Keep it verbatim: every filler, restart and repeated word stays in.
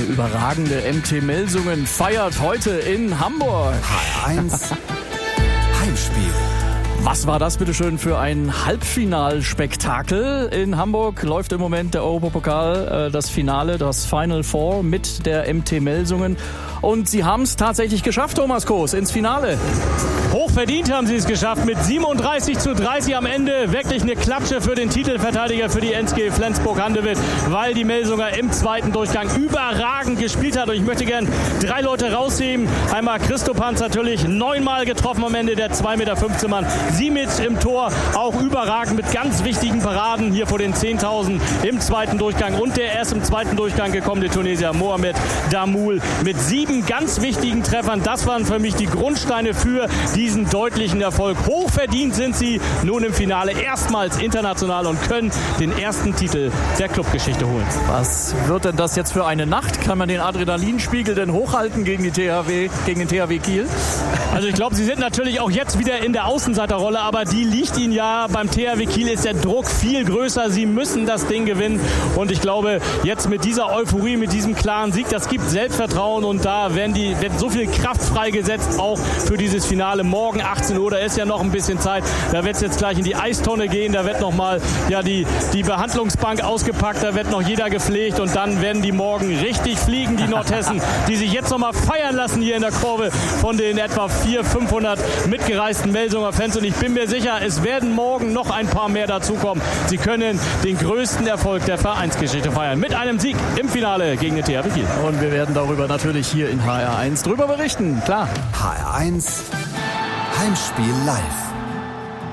überragende M T Melsungen feiert heute in Hamburg. H R eins Heimspiel. Was war das bitte schön für ein Halbfinalspektakel? In Hamburg läuft im Moment der Europapokal, äh, das Finale, das Final Four mit der M T Melsungen. Und sie haben es tatsächlich geschafft, Thomas Koos, ins Finale. Hochverdient haben sie es geschafft mit siebenunddreißig zu dreißig am Ende. Wirklich eine Klatsche für den Titelverteidiger für die N S G Flensburg-Handewitt, weil die Melsunger im zweiten Durchgang überragend gespielt hat. Und ich möchte gern drei Leute rausheben. Einmal Christo Panz natürlich neunmal getroffen am Ende, der zwei Meter fünfzehn Mann. Sie mit im Tor, auch überragend mit ganz wichtigen Paraden hier vor den zehntausend im zweiten Durchgang. Und der erst im zweiten Durchgang gekommene Tunesier Mohamed Damoul mit sieben ganz wichtigen Treffern. Das waren für mich die Grundsteine für diesen deutlichen Erfolg. Hochverdient sind sie nun im Finale erstmals international und können den ersten Titel der Clubgeschichte holen. Was wird denn das jetzt für eine Nacht? Kann man den Adrenalinspiegel denn hochhalten gegen, die T H W, gegen den T H W Kiel? Also ich glaube, sie sind natürlich auch jetzt wieder in der Außenseiterrolle, aber die liegt ihnen ja. Beim T H W Kiel ist der Druck viel größer. Sie müssen das Ding gewinnen und ich glaube, jetzt mit dieser Euphorie, mit diesem klaren Sieg, das gibt Selbstvertrauen und da werden die, wird so viel Kraft freigesetzt, auch für dieses Finale. Morgen achtzehn Uhr, da ist ja noch ein bisschen Zeit. Da wird es jetzt gleich in die Eistonne gehen. Da wird nochmal ja, die, die Behandlungsbank ausgepackt. Da wird noch jeder gepflegt. Und dann werden die morgen richtig fliegen, die Nordhessen, die sich jetzt nochmal feiern lassen hier in der Kurve von den etwa vierhundert, fünfhundert mitgereisten Melsunger Fans. Und ich bin mir sicher, es werden morgen noch ein paar mehr dazukommen. Sie können den größten Erfolg der Vereinsgeschichte feiern. Mit einem Sieg im Finale gegen den T H W Kiel. Und wir werden darüber natürlich hier in H R eins drüber berichten. Klar. H R eins Heimspiel live.